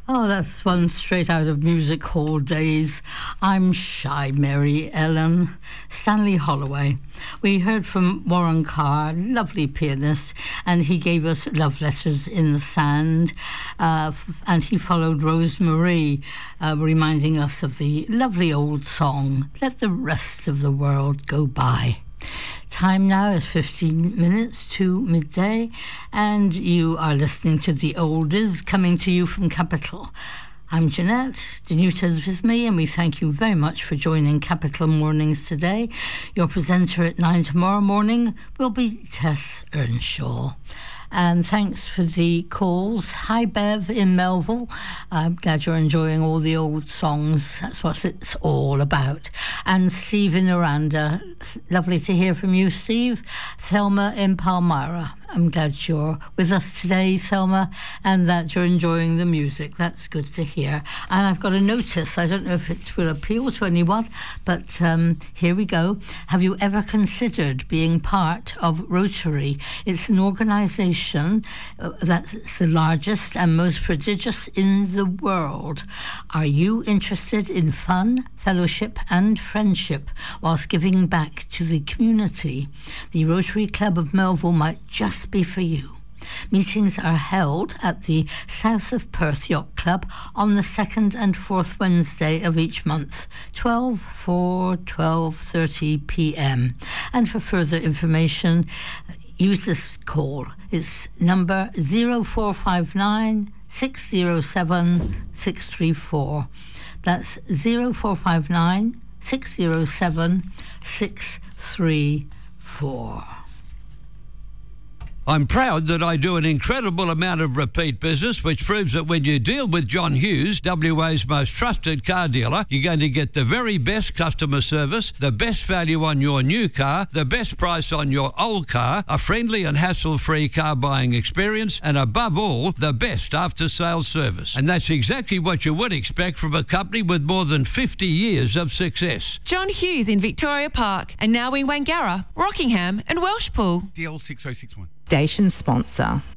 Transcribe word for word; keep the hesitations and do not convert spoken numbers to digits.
Oh, that's one straight out of music hall days. I'm Shy Mary Ellen. Stanley Holloway. We heard from Warren Carr, lovely pianist, and he gave us Love Letters in the Sand, uh, and he followed Rose Marie, uh, reminding us of the lovely old song, Let the Rest of the World Go By. Time now is fifteen minutes to midday, and you are listening to The Oldies, coming to you from Capital. I'm Jeanette, Danuta's with me, and we thank you very much for joining Capital Mornings today. Your presenter at nine tomorrow morning will be Tess Earnshaw. And thanks for the calls. Hi, Bev in Melville. I'm glad you're enjoying all the old songs. That's what it's all about. And Steve in Aranda. Lovely to hear from you, Steve. Thelma in Palmyra. I'm glad you're with us today, Thelma, and that you're enjoying the music. That's good to hear. And I've got a notice. I don't know if it will appeal to anyone, but um, here we go. Have you ever considered being part of Rotary? It's an organisation uh, that's the largest and most prodigious in the world. Are you interested in fun, fellowship and friendship whilst giving back to the community? The Rotary Club of Melville might just be for you. Meetings are held at the South of Perth Yacht Club on the second and fourth Wednesday of each month, twelve, four, twelve thirty p.m. And for further information, use this call. It's number zero four five nine, six zero seven, six three four. That's zero four five nine, six zero seven, six three four. I'm proud that I do an incredible amount of repeat business, which proves that when you deal with John Hughes, W A's most trusted car dealer, you're going to get the very best customer service, the best value on your new car, the best price on your old car, a friendly and hassle-free car buying experience, and above all, the best after-sales service. And that's exactly what you would expect from a company with more than fifty years of success. John Hughes in Victoria Park, and now in Wangara, Rockingham and Welshpool. D L six oh six one. Station sponsor.